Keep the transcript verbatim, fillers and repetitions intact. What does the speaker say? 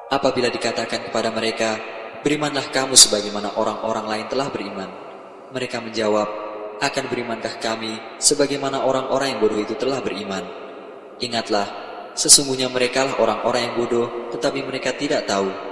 Apabila dikatakan kepada mereka, berimanlah kamu sebagaimana orang-orang lain telah beriman, mereka menjawab, akan berimankah kami sebagaimana orang-orang yang bodoh itu telah beriman? Ingatlah, sesungguhnya merekalah orang-orang yang bodoh, tetapi mereka tidak tahu.